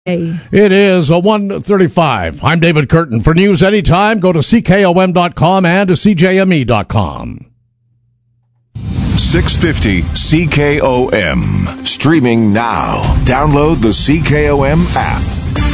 It is a 1:35. I'm David Curtin. For news anytime, go to CKOM.com and to CJME.com. 650 CKOM. Streaming now. Download the CKOM app.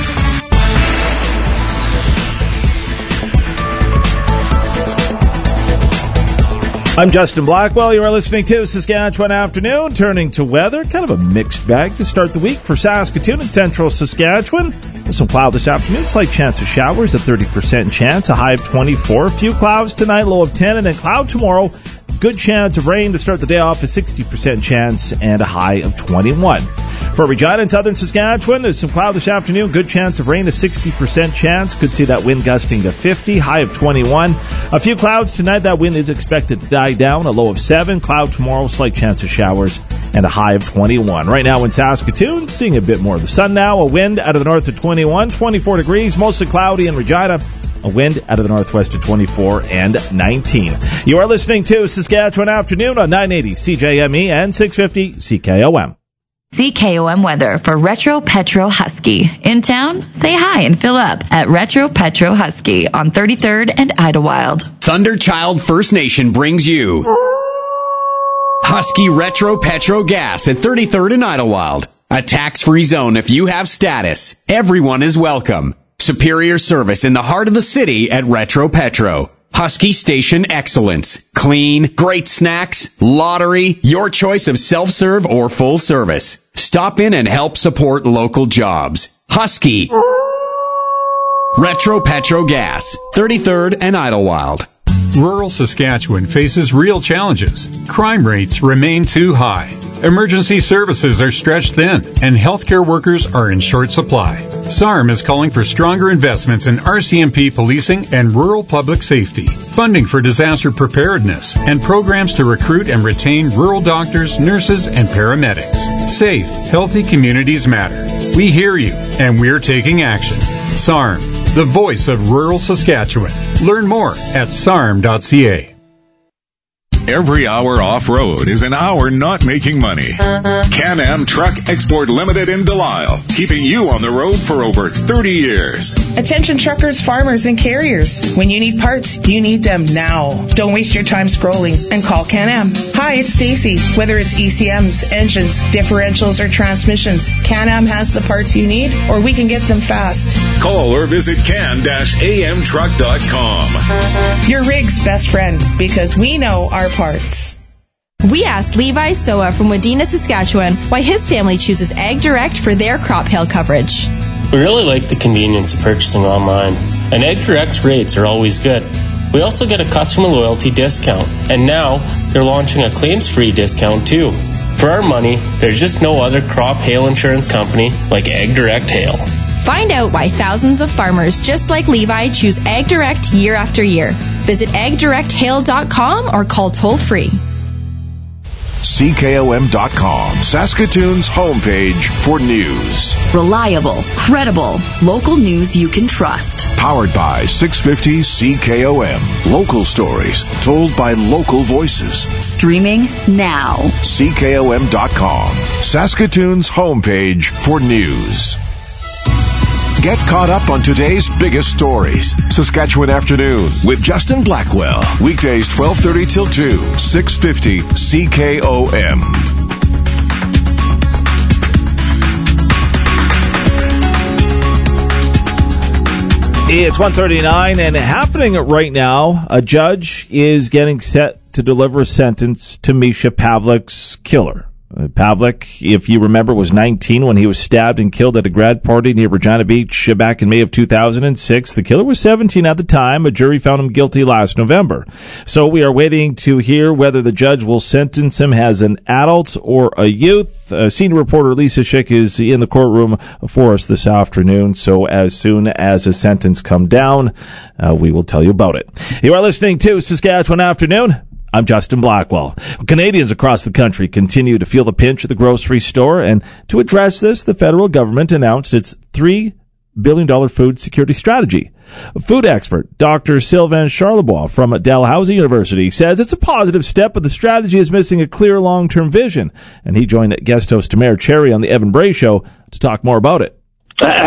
I'm Justin Blackwell. You are listening to Saskatchewan Afternoon. Turning to weather, kind of a mixed bag to start the week for Saskatoon and central Saskatchewan. With some cloud this afternoon, slight chance of showers, a 30% chance, a high of 24. A few clouds tonight, low of 10, and then cloud tomorrow. Good chance of rain to start the day off, a 60% chance, and a high of 21. For Regina and southern Saskatchewan, there's some cloud this afternoon. Good chance of rain, a 60% chance. Could see that wind gusting to 50, high of 21. A few clouds tonight. That wind is expected to die down, a low of 7. Cloud tomorrow, slight chance of showers, and a high of 21. Right now in Saskatoon, seeing a bit more of the sun now. A wind out of the north of 21, 24 degrees, mostly cloudy in Regina. A wind out of the northwest to 24 and 19. You are listening to Saskatchewan Afternoon on 980 CJME and 650 CKOM. CKOM weather for Retro Petro Husky. In town, say hi and fill up at Retro Petro Husky on 33rd and Idlewild. Thunderchild First Nation brings you Husky Retro Petro Gas at 33rd and Idlewild. A tax-free zone if you have status. Everyone is welcome. Superior service in the heart of the city at Retro Petro. Husky Station Excellence. Clean, great snacks, lottery, your choice of self-serve or full service. Stop in and help support local jobs. Husky. Retro Petro Gas. 33rd and Idlewild. Rural Saskatchewan faces real challenges. Crime rates remain too high. Emergency services are stretched thin, and healthcare workers are in short supply. SARM is calling for stronger investments in RCMP policing and rural public safety, funding for disaster preparedness, and programs to recruit and retain rural doctors, nurses, and paramedics. Safe, healthy communities matter. We hear you, and we're taking action. SARM, the voice of rural Saskatchewan. Learn more at sarm.ca. Every hour off-road is an hour not making money. Can-Am Truck Export Limited in Delisle, keeping you on the road for over 30 years. Attention truckers, farmers, and carriers. When you need parts, you need them now. Don't waste your time scrolling and call Can-Am. Hi, it's Stacy. Whether it's ECMs, engines, differentials, or transmissions, Can-Am has the parts you need, or we can get them fast. Call or visit can-amtruck.com. Your rig's best friend, because we know our parts. We asked Levi Soa from Wadena, Saskatchewan, why his family chooses Ag Direct for their crop hail coverage. We really like the convenience of purchasing online, and Ag Direct's rates are always good. We also get a customer loyalty discount, and now they're launching a claims-free discount too. For our money, there's just no other crop hail insurance company like Ag Direct Hail. Find out why thousands of farmers just like Levi choose Ag Direct year after year. Visit agdirecthail.com or call toll-free. CKOM.com, Saskatoon's homepage for news. Reliable, credible, local news you can trust. Powered by 650 CKOM. Local stories told by local voices. Streaming now. CKOM.com, Saskatoon's homepage for news. Get caught up on today's biggest stories. Saskatchewan Afternoon with Justin Blackwell. Weekdays 12:30 till 2, 650 CKOM. It's 1:39 and happening right now. A judge is getting set to deliver a sentence to Misha Pavlik's killer. Pavlik, if you remember, was 19 when he was stabbed and killed at a grad party near Regina Beach back in May of 2006. The killer was 17 at the time. A jury found him guilty last November. So we are waiting to hear whether the judge will sentence him as an adult or a youth. Senior reporter Lisa Schick is in the courtroom for us this afternoon. So as soon as a sentence comes down, we will tell you about it. You are listening to Saskatchewan Afternoon. I'm Justin Blackwell. Canadians across the country continue to feel the pinch at the grocery store, and to address this, the federal government announced its $3 billion food security strategy. Food expert Dr. Sylvain Charlebois from Dalhousie University says it's a positive step, but the strategy is missing a clear long-term vision, and he joined guest host Tamara Cherry on the Evan Bray Show to talk more about it.